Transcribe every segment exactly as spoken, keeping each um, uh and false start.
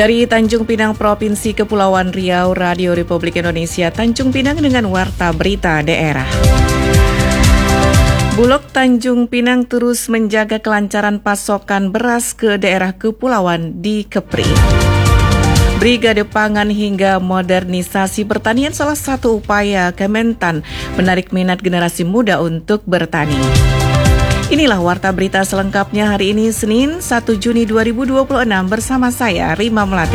Dari Tanjung Pinang, Provinsi Kepulauan Riau, Radio Republik Indonesia Tanjung Pinang dengan Warta Berita Daerah. Bulog Tanjung Pinang terus menjaga kelancaran pasokan beras ke daerah kepulauan di Kepri. Brigade Pangan hingga modernisasi pertanian salah satu upaya Kementan menarik minat generasi muda untuk bertani. Inilah Warta Berita selengkapnya hari ini Senin satu Juni dua ribu dua puluh enam bersama saya Rima Melati.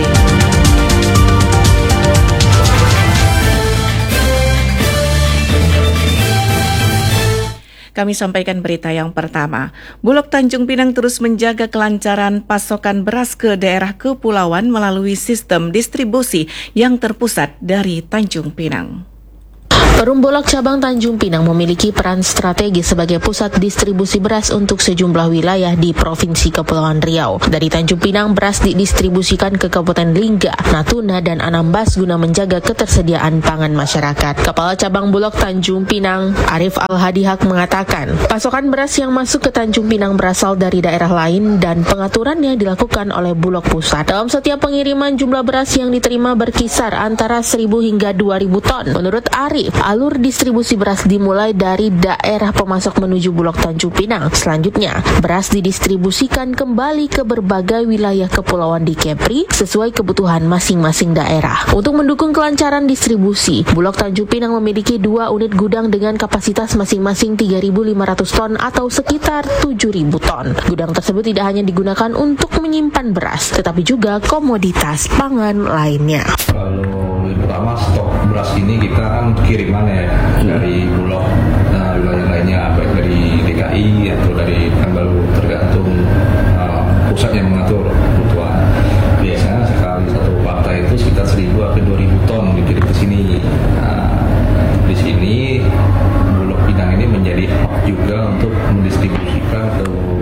Kami sampaikan berita yang pertama. Bulog Tanjung Pinang terus menjaga kelancaran pasokan beras ke daerah kepulauan melalui sistem distribusi yang terpusat dari Tanjung Pinang. Perum Bulog Cabang Tanjung Pinang memiliki peran strategis sebagai pusat distribusi beras untuk sejumlah wilayah di Provinsi Kepulauan Riau. Dari Tanjung Pinang, beras didistribusikan ke Kabupaten Lingga, Natuna, dan Anambas guna menjaga ketersediaan pangan masyarakat. Kepala Cabang Bulog Tanjung Pinang, Arif Al-Hadihak mengatakan, pasokan beras yang masuk ke Tanjung Pinang berasal dari daerah lain dan pengaturannya dilakukan oleh Bulog Pusat. Dalam setiap pengiriman, jumlah beras yang diterima berkisar antara seribu hingga dua ribu ton. Menurut Arif, alur distribusi beras dimulai dari daerah pemasok menuju Bulog Tanjung Pinang. Selanjutnya, beras didistribusikan kembali ke berbagai wilayah kepulauan di Kepri sesuai kebutuhan masing-masing daerah. Untuk mendukung kelancaran distribusi, Bulog Tanjung Pinang memiliki dua unit gudang dengan kapasitas masing-masing tiga ribu lima ratus ton atau sekitar tujuh ribu ton. Gudang tersebut tidak hanya digunakan untuk menyimpan beras, tetapi juga komoditas pangan lainnya. Kalau pertama stok beras ini kita kan kiriman ya dari Bulog nah, wilayah lainnya, baik dari D K I atau dari Pekanbaru, tergantung uh, pusat yang mengatur kebutuhan. Biasanya sekali satu partai itu sekitar seribu sampai dua ribu ton dikirim ke sini. Nah, di sini Bulog Pinang ini menjadi hub juga untuk mendistribusikan ke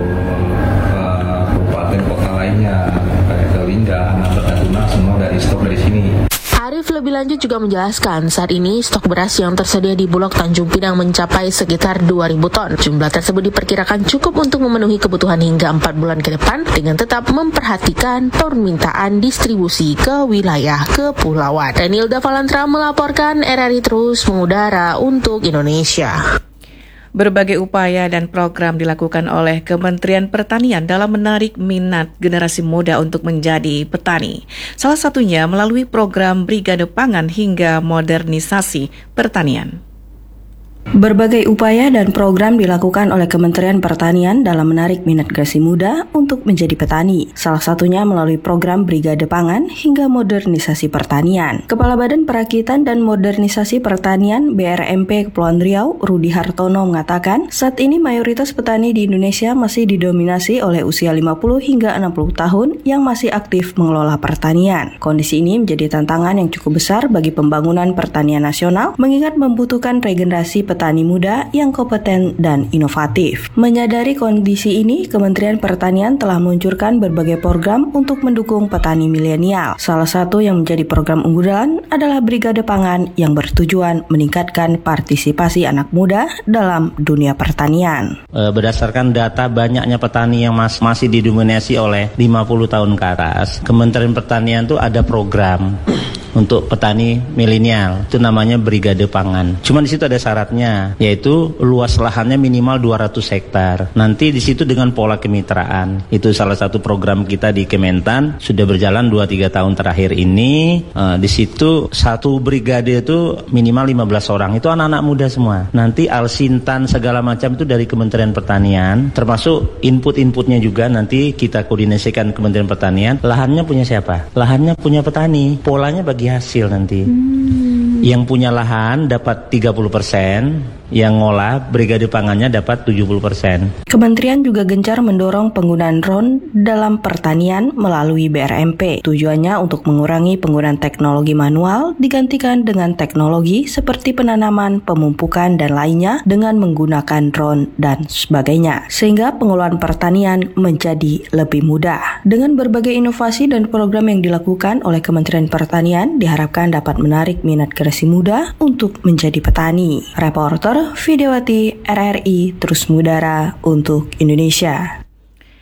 uh, kabupaten kota lainnya, kayak ke Lingga, Anambas, Natuna, semua dari stok dari sini. Arif lebih lanjut juga menjelaskan, saat ini stok beras yang tersedia di Bulog Tanjung Pinang mencapai sekitar dua ribu ton. Jumlah tersebut diperkirakan cukup untuk memenuhi kebutuhan hingga empat bulan ke depan dengan tetap memperhatikan permintaan distribusi ke wilayah kepulauan. Renilda Valantra melaporkan, R R I terus mengudara untuk Indonesia. Berbagai upaya dan program dilakukan oleh Kementerian Pertanian dalam menarik minat generasi muda untuk menjadi petani. Salah satunya melalui program Brigade Pangan hingga modernisasi pertanian. Berbagai upaya dan program dilakukan oleh Kementerian Pertanian dalam menarik minat generasi muda untuk menjadi petani. Salah satunya melalui program Brigade Pangan hingga modernisasi pertanian. Kepala Badan Perakitan dan Modernisasi Pertanian B R M P Kepulauan Riau, Rudi Hartono mengatakan, saat ini mayoritas petani di Indonesia masih didominasi oleh usia lima puluh hingga enam puluh tahun yang masih aktif mengelola pertanian. Kondisi ini menjadi tantangan yang cukup besar bagi pembangunan pertanian nasional, mengingat membutuhkan regenerasi petani petani muda yang kompeten dan inovatif. Menyadari kondisi ini, Kementerian Pertanian telah meluncurkan berbagai program untuk mendukung petani milenial. Salah satu yang menjadi program unggulan adalah Brigade Pangan yang bertujuan meningkatkan partisipasi anak muda dalam dunia pertanian. Berdasarkan data banyaknya petani yang mas- masih didominasi oleh lima puluh tahun ke atas, Kementerian Pertanian itu ada program untuk petani milenial, itu namanya Brigade Pangan. Cuma di situ ada syaratnya, yaitu luas lahannya minimal dua ratus hektar. Nanti di situ dengan pola kemitraan. Itu salah satu program kita di Kementan, sudah berjalan dua tiga tahun terakhir ini. Uh, di situ satu brigade itu minimal lima belas orang, itu anak-anak muda semua. Nanti alsintan segala macam itu dari Kementerian Pertanian, termasuk input-inputnya juga nanti kita koordinasikan Kementerian Pertanian. Lahannya punya siapa? Lahannya punya petani. Polanya bagi hasil nanti. Hmm. Yang punya lahan dapat tiga puluh persen, yang ngolah Brigade Pangannya dapat tujuh puluh persen. Kementerian juga gencar mendorong penggunaan drone dalam pertanian melalui B R M P. Tujuannya untuk mengurangi penggunaan teknologi manual digantikan dengan teknologi seperti penanaman, pemupukan, dan lainnya dengan menggunakan drone dan sebagainya. Sehingga pengelolaan pertanian menjadi lebih mudah. Dengan berbagai inovasi dan program yang dilakukan oleh Kementerian Pertanian, diharapkan dapat menarik minat generasi muda untuk menjadi petani. Reporter Videowati R R I terus mengudara untuk Indonesia.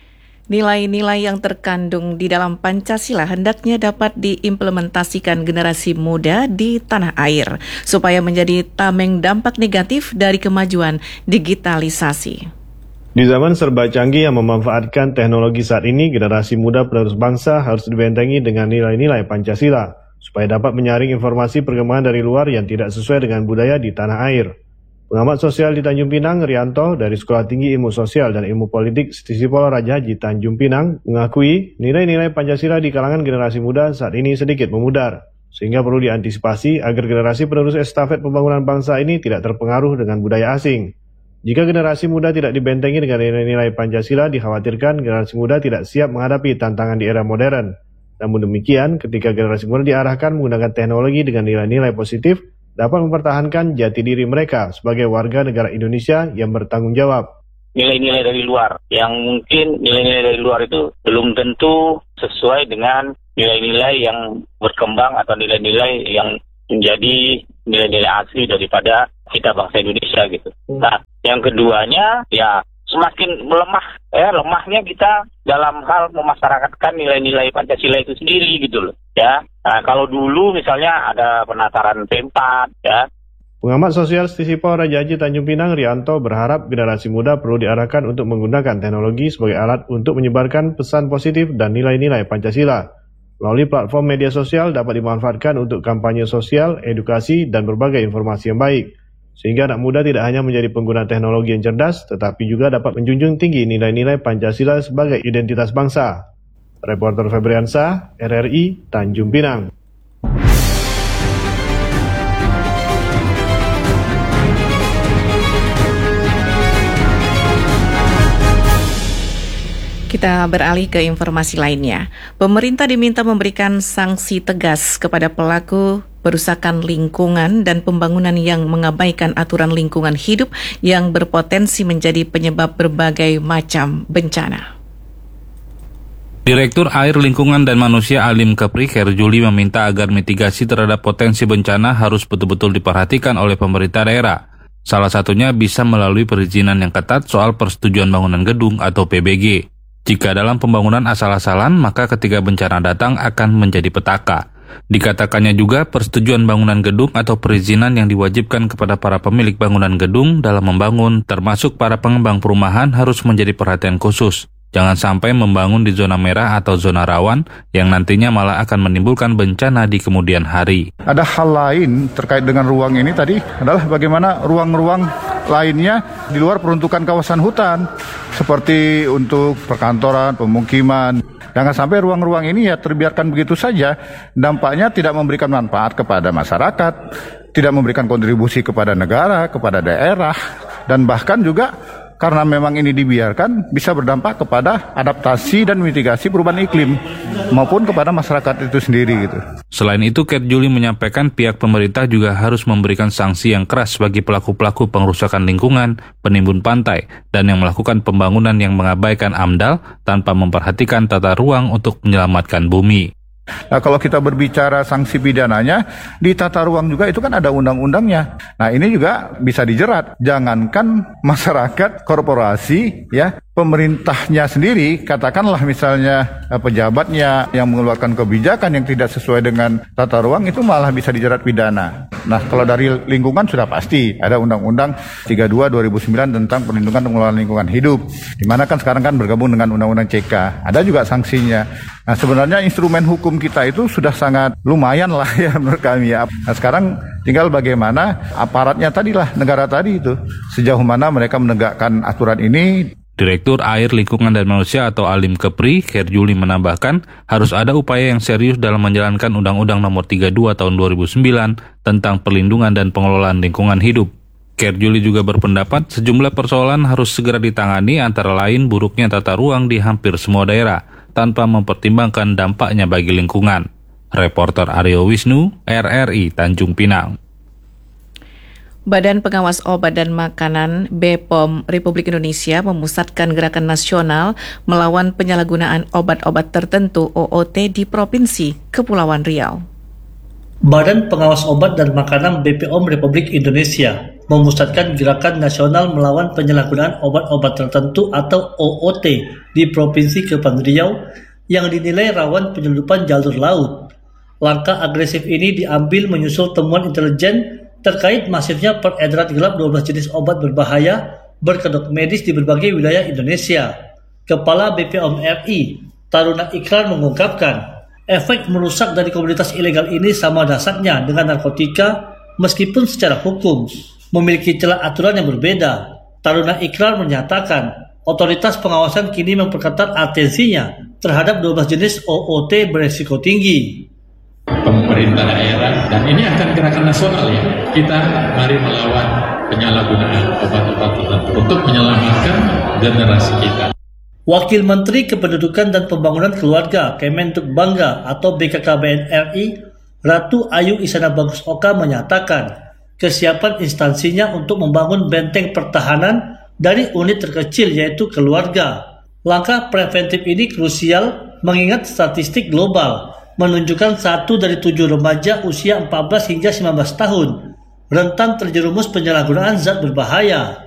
Nilai-nilai yang terkandung di dalam Pancasila hendaknya dapat diimplementasikan generasi muda di tanah air supaya menjadi tameng dampak negatif dari kemajuan digitalisasi. Di zaman serba canggih yang memanfaatkan teknologi saat ini, generasi muda penerus bangsa harus dibentengi dengan nilai-nilai Pancasila supaya dapat menyaring informasi perkembangan dari luar yang tidak sesuai dengan budaya di tanah air. Pengamat sosial di Tanjung Pinang, Rianto, dari Sekolah Tinggi Ilmu Sosial dan Ilmu Politik Stisipol Raja Haji Tanjung Pinang, mengakui nilai-nilai Pancasila di kalangan generasi muda saat ini sedikit memudar, sehingga perlu diantisipasi agar generasi penerus estafet pembangunan bangsa ini tidak terpengaruh dengan budaya asing. Jika generasi muda tidak dibentengi dengan nilai-nilai Pancasila, dikhawatirkan generasi muda tidak siap menghadapi tantangan di era modern. Namun demikian, ketika generasi muda diarahkan menggunakan teknologi dengan nilai-nilai positif, dapat mempertahankan jati diri mereka sebagai warga negara Indonesia yang bertanggung jawab. Nilai-nilai dari luar, yang mungkin nilai-nilai dari luar itu belum tentu sesuai dengan nilai-nilai yang berkembang atau nilai-nilai yang menjadi nilai-nilai asli daripada kita bangsa Indonesia gitu. Nah, yang keduanya ya semakin melemah, ya lemahnya kita dalam hal memasyarakatkan nilai-nilai Pancasila itu sendiri gitu loh, ya. Nah, kalau dulu misalnya ada penataran P empat, ya. Pengamat sosial Stisipol Raja Haji Tanjung Pinang, Rianto, berharap generasi muda perlu diarahkan untuk menggunakan teknologi sebagai alat untuk menyebarkan pesan positif dan nilai-nilai Pancasila. Melalui platform media sosial dapat dimanfaatkan untuk kampanye sosial, edukasi, dan berbagai informasi yang baik. Sehingga anak muda tidak hanya menjadi pengguna teknologi yang cerdas, tetapi juga dapat menjunjung tinggi nilai-nilai Pancasila sebagai identitas bangsa. Reporter Febriansa, R R I, Tanjung Pinang. Kita beralih ke informasi lainnya. Pemerintah diminta memberikan sanksi tegas kepada pelaku perusakan lingkungan dan pembangunan yang mengabaikan aturan lingkungan hidup yang berpotensi menjadi penyebab berbagai macam bencana. Direktur Air Lingkungan dan Manusia Alim Kepri, Khairjuli, meminta agar mitigasi terhadap potensi bencana harus betul-betul diperhatikan oleh pemerintah daerah. Salah satunya bisa melalui perizinan yang ketat soal persetujuan bangunan gedung atau P B G. Jika dalam pembangunan asal-asalan, maka ketika bencana datang akan menjadi petaka. Dikatakannya juga persetujuan bangunan gedung atau perizinan yang diwajibkan kepada para pemilik bangunan gedung dalam membangun, termasuk para pengembang perumahan, harus menjadi perhatian khusus. Jangan sampai membangun di zona merah atau zona rawan yang nantinya malah akan menimbulkan bencana di kemudian hari. Ada hal lain terkait dengan ruang ini tadi adalah bagaimana ruang-ruang lainnya di luar peruntukan kawasan hutan, seperti untuk perkantoran, pemukiman. Jangan sampai ruang-ruang ini ya terbiarkan begitu saja, dampaknya tidak memberikan manfaat kepada masyarakat, tidak memberikan kontribusi kepada negara, kepada daerah, dan bahkan juga karena memang ini dibiarkan bisa berdampak kepada adaptasi dan mitigasi perubahan iklim maupun kepada masyarakat itu sendiri gitu. Selain itu, Khairjuli menyampaikan pihak pemerintah juga harus memberikan sanksi yang keras bagi pelaku-pelaku pengrusakan lingkungan, penimbun pantai, dan yang melakukan pembangunan yang mengabaikan AMDAL tanpa memperhatikan tata ruang untuk menyelamatkan bumi. Nah, kalau kita berbicara sanksi pidananya, di tata ruang juga itu kan ada undang-undangnya. Nah, ini juga bisa dijerat. Jangankan masyarakat, korporasi, ya, pemerintahnya sendiri, katakanlah misalnya pejabatnya yang mengeluarkan kebijakan yang tidak sesuai dengan tata ruang, itu malah bisa dijerat pidana. Nah, kalau dari lingkungan sudah pasti ada Undang-Undang tiga puluh dua dua ribu sembilan tentang perlindungan pengelolaan lingkungan hidup, di mana kan sekarang kan bergabung dengan Undang-Undang C K. Ada juga sanksinya. Nah, sebenarnya instrumen hukum kita itu sudah sangat lumayan lah ya menurut kami ya. Nah, sekarang tinggal bagaimana aparatnya tadilah, negara tadi itu, sejauh mana mereka menegakkan aturan ini. Direktur Air Lingkungan dan Manusia atau Alim Kepri, Khairjuli, menambahkan harus ada upaya yang serius dalam menjalankan Undang-Undang Nomor tiga puluh dua Tahun dua ribu sembilan tentang perlindungan dan pengelolaan lingkungan hidup. Khairjuli juga berpendapat sejumlah persoalan harus segera ditangani, antara lain buruknya tata ruang di hampir semua daerah tanpa mempertimbangkan dampaknya bagi lingkungan. Reporter Aryo Wisnu, R R I, Tanjung Pinang. Badan Pengawas Obat dan Makanan B P O M Republik Indonesia memusatkan gerakan nasional melawan penyalahgunaan obat-obat tertentu O O T di Provinsi Kepulauan Riau. Badan Pengawas Obat dan Makanan B P O M Republik Indonesia memusatkan Gerakan Nasional Melawan Penyalahgunaan Obat-obat Tertentu atau O O T di Provinsi Kepulauan Riau yang dinilai rawan penyelundupan jalur laut. Langkah agresif ini diambil menyusul temuan intelijen terkait masifnya peredaran gelap dua belas jenis obat berbahaya berkedok medis di berbagai wilayah Indonesia. Kepala B P O M R I, Taruna Ikrar mengungkapkan, efek merusak dari komoditas ilegal ini sama dasarnya dengan narkotika meskipun secara hukum memiliki celah aturan yang berbeda. Taruna Ikrar menyatakan, otoritas pengawasan kini memperketat atensinya terhadap dua belas jenis O O T beresiko tinggi. Pemerintah daerah, dan ini akan gerakan nasional ya, kita mari melawan penyalahgunaan obat-obat tertentu untuk menyelamatkan generasi kita. Wakil Menteri Kependudukan dan Pembangunan Keluarga Kementerian Bangga atau B K K B N R I, Ratu Ayu Isana Bagus Oka menyatakan kesiapan instansinya untuk membangun benteng pertahanan dari unit terkecil yaitu keluarga. Langkah preventif ini krusial mengingat statistik global menunjukkan satu dari tujuh remaja usia empat belas hingga sembilan belas tahun rentan terjerumus penyalahgunaan zat berbahaya.